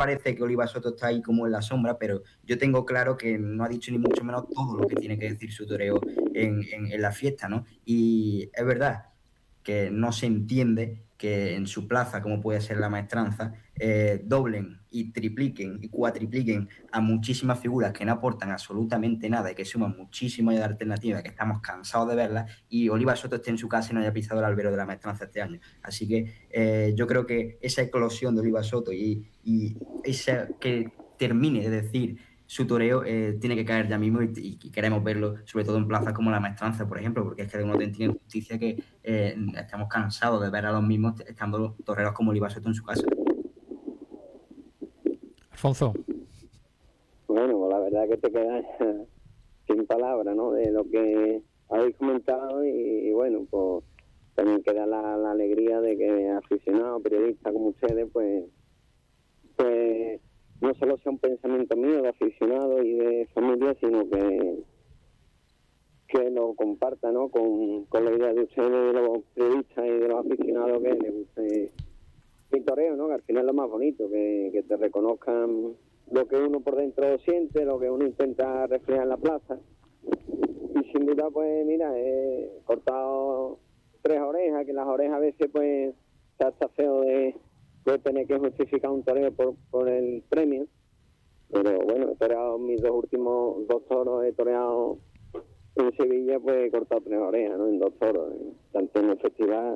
parece que Oliva Soto está ahí como en la sombra, pero yo tengo claro que no ha dicho ni mucho menos todo lo que tiene que decir su toreo en la fiesta, ¿no? Y es verdad que no se entiende que en su plaza, como puede ser la Maestranza, doblen y tripliquen y cuatripliquen a muchísimas figuras que no aportan absolutamente nada y que suman muchísimas alternativas, que estamos cansados de verlas, y Oliva Soto esté en su casa y no haya pisado el albero de la Maestranza este año. Así que yo creo que esa eclosión de Oliva Soto y esa que termine de decir su toreo tiene que caer ya mismo y queremos verlo, sobre todo en plazas como la Maestranza, por ejemplo, porque es que de una auténtica injusticia que estamos cansados de ver a los mismos estando los toreros como Oliva Soto en su casa. Alfonso. Bueno, pues la verdad que te quedas sin palabras, ¿no? De lo que habéis comentado y bueno, pues también queda la alegría de que aficionados, periodistas como ustedes, pues no solo sea un pensamiento mío de aficionado y de familia, sino que lo comparta, ¿no? Con la idea de ustedes, de los periodistas y de los aficionados, que les guste el toreo, ¿no? Que al final es lo más bonito, que te reconozcan lo que uno por dentro siente, lo que uno intenta reflejar en la plaza. Y sin duda, pues mira, he cortado 3 orejas, que las orejas a veces pues está feo de tener que justificar un toreo por el premio. Pero bueno, he toreado mis 2 últimos 2 toros, he toreado en Sevilla, pues he cortado 3 orejas, ¿no? En 2 toros, tanto en el festival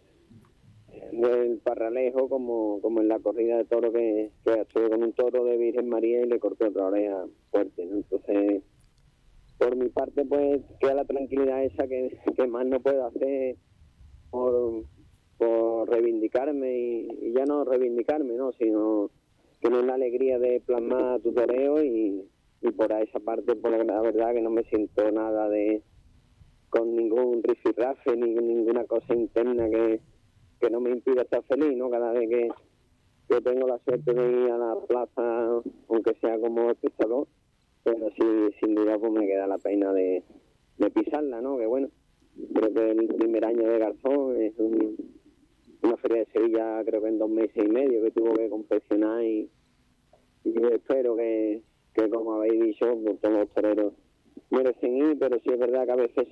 del Parralejo como en la corrida de toro que estuve con un toro de Virgen María y le corté otra oreja fuerte, ¿no? Entonces, por mi parte, pues queda la tranquilidad esa que más no puedo hacer por reivindicarme y ya no reivindicarme, ¿no? Sino tener la alegría de plasmar tu toreo y por esa parte, por la verdad que no me siento nada con ningún rifirrafe ni ninguna cosa interna que no me impida estar feliz, ¿no? Cada vez que tengo la suerte de ir a la plaza, aunque sea como espectador, pero sí, sin duda, pues me queda la pena de pisarla, ¿no? Que bueno, creo que el primer año de Garzón es una feria de Sevilla, creo que en 2 meses y medio que tuvo que confeccionar y yo espero que como habéis dicho, pues, todos los toreros merecen ir, pero sí es verdad que a veces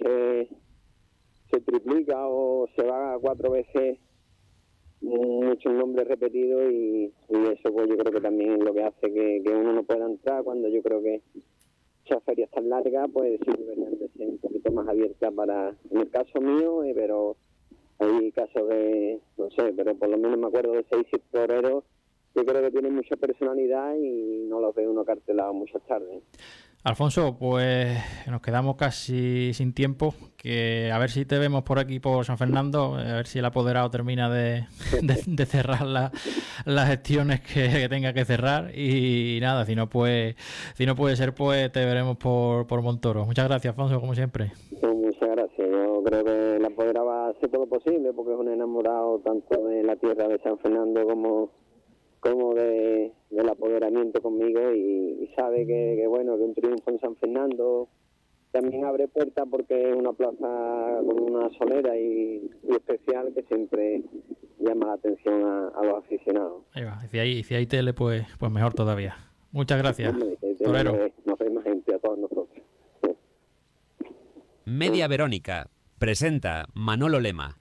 se triplica o se va 4 veces muchos nombres repetidos y eso pues yo creo que también es lo que hace que uno no pueda entrar, cuando yo creo que esas ferias tan largas pues sí deberían de ser un poquito más abiertas para, en el caso mío, pero hay casos de, no sé, pero por lo menos me acuerdo de 6 toreros que creo que tienen mucha personalidad y no los veo uno cartelado muchas tardes. Alfonso, pues nos quedamos casi sin tiempo, que a ver si te vemos por aquí por San Fernando, a ver si el apoderado termina de cerrar las gestiones que tenga que cerrar y nada, si no puede ser, pues te veremos por Montoro. Muchas gracias, Alfonso, como siempre. Pues muchas gracias, yo creo que el apoderado va a hacer todo lo posible porque es un enamorado tanto de la tierra de San Fernando como del apoderamiento conmigo y sabe que bueno, que un triunfo en San Fernando también abre puertas porque es una plaza con una solera y especial que siempre llama la atención a los aficionados. Ahí va, y si hay tele, pues mejor todavía. Muchas gracias, torero. Nos vemos gente a todos nosotros. Media Verónica presenta Manolo Lema.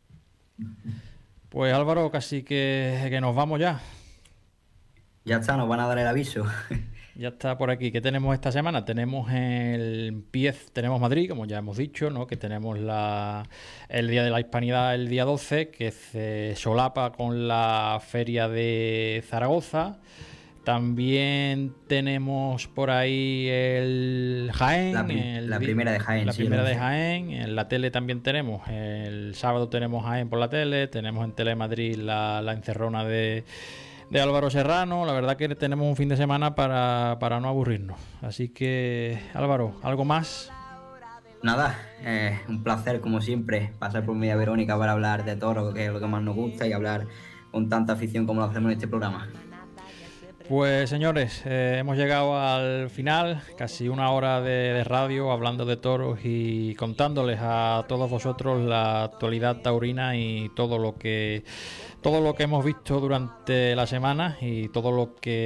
Pues Álvaro, casi que nos vamos ya. Ya está, nos van a dar el aviso. Ya está por aquí. ¿Qué tenemos esta semana? Tenemos tenemos Madrid, como ya hemos dicho, ¿no? Que tenemos el Día de la Hispanidad el día 12, que se solapa con la Feria de Zaragoza. También tenemos por ahí el Jaén. La primera de Jaén. La primera de Jaén. En la tele también tenemos. El sábado tenemos Jaén por la tele. Tenemos en Telemadrid la encerrona de Álvaro Serrano. La verdad que tenemos un fin de semana para no aburrirnos. Así que, Álvaro, ¿algo más? Nada, un placer como siempre pasar por Media Verónica para hablar de toro, que es lo que más nos gusta, y hablar con tanta afición como lo hacemos en este programa. Pues señores, hemos llegado al final, casi 1 hora de radio hablando de toros y contándoles a todos vosotros la actualidad taurina y todo lo que hemos visto durante la semana y todo lo que